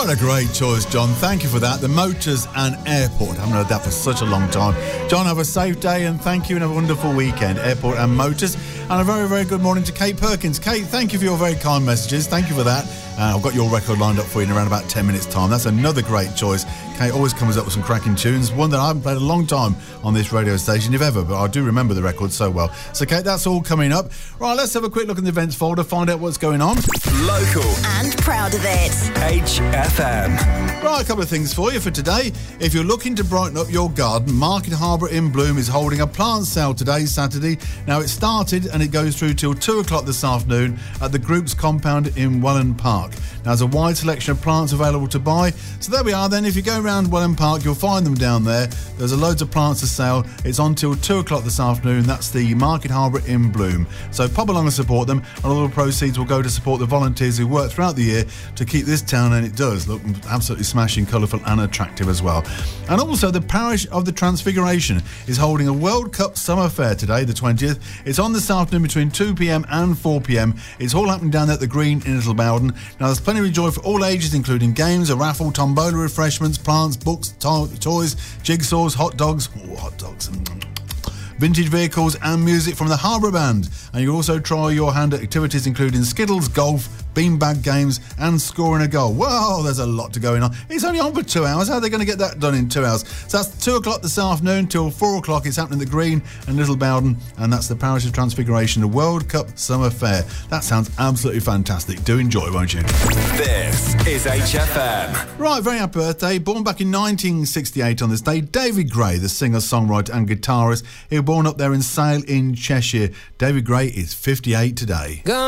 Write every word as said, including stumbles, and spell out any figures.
What a great choice, John. Thank you for that. The Motors and Airport. I haven't heard that for such a long time. John, have a safe day and thank you and have a wonderful weekend. Airport and Motors. And a very, very good morning to Kate Perkins. Kate, thank you for your very kind messages. Thank you for that. Uh, I've got your record lined up for you in around about ten minutes' time. That's another great choice. Kate always comes up with some cracking tunes. One that I haven't played a long time on this radio station, if ever, but I do remember the record so well. So, Kate, that's all coming up. Right, let's have a quick look in the events folder, find out what's going on. Local. And proud of it. H F M. Right, a couple of things for you for today. If you're looking to brighten up your garden, Market Harbour in Bloom is holding a plant sale today, Saturday. Now, it started and it goes through till two o'clock this afternoon at the group's compound in Welland Park. Now, there's a wide selection of plants available to buy. So there we are then. If you go around Welland Park, you'll find them down there. There's a loads of plants to sell. It's on till two o'clock this afternoon. That's the Market Harbour in Bloom. So pop along and support them. And all the proceeds will go to support the volunteers who work throughout the year to keep this town, and it does look absolutely smashing, colourful and attractive as well. And also, the Parish of the Transfiguration is holding a World Cup Summer Fair today, the twentieth. It's on this afternoon between two p.m. and four p.m. It's all happening down there at the Green in Little Bowden. Now, there's plenty of enjoy for all ages, including games, a raffle, tombola, refreshments, plants, books, to- toys, jigsaws, hot dogs, oh, hot dogs, vintage vehicles and music from the Harbour Band. And you'll also try your hand at activities including skittles, golf, beanbag games and scoring a goal. Wow, there's a lot to going on. It's only on for two hours. How are they going to get that done in two hours? So that's two o'clock this afternoon till four o'clock. It's happening at the Green and Little Bowden, and that's the Parish of Transfiguration, the World Cup Summer Fair. That sounds absolutely fantastic. Do enjoy, won't you? This is H F M. Right, very happy birthday. Born back in nineteen sixty-eight on this day, David Gray, the singer, songwriter and guitarist. He was born up there in Sale in Cheshire. David Gray is fifty-eight today.